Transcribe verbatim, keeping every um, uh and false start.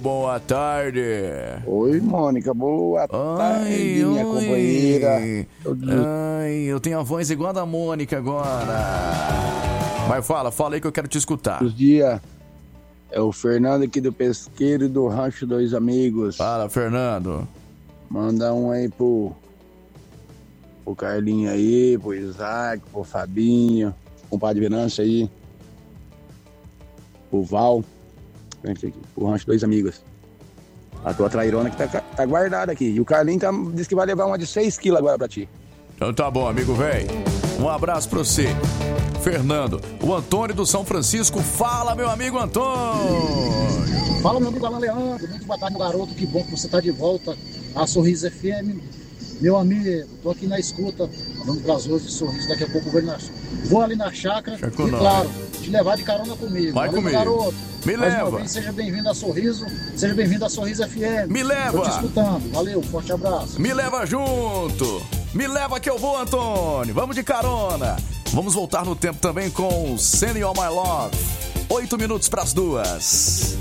boa tarde. Oi, Mônica, boa tarde, Ai, minha oi. companheira. Ai, eu tenho a voz igual a da Mônica agora. Mas fala, fala aí que eu quero te escutar. Os dias, é o Fernando aqui do Pesqueiro e do Rancho Dois Amigos. Fala, Fernando. Manda um aí pro, pro Carlinho aí, pro Isaac, pro Fabinho, compadre Venâncio aí, pro Val, aqui, pro Rancho Dois Amigos. A tua trairona que tá, tá guardada aqui. E o Carlinho tá, disse que vai levar uma de seis quilos agora pra ti. Então tá bom, amigo velho. Um abraço pra você. Fernando, o Antônio do São Francisco. Fala, meu amigo Antônio. Fala, meu amigo Alan Leandro. Muito boa tarde, meu garoto. Que bom que você tá de volta à Sorriso F M. Meu amigo, tô aqui na escuta, falando pras ruas de Sorriso. Daqui a pouco eu vou, na... vou ali na chácara. Chaco e, não. claro, te levar de carona comigo. Vai Valeu, comigo. meu garoto. Me Mais leva. uma vez, seja bem-vindo a Sorriso. Seja bem-vindo a Sorriso F M. Me leva. Tô te escutando. Valeu, forte abraço. Me leva junto. Me leva que eu vou, Antônio. Vamos de carona. Vamos voltar no tempo também com Send All My Love. Oito minutos pras duas.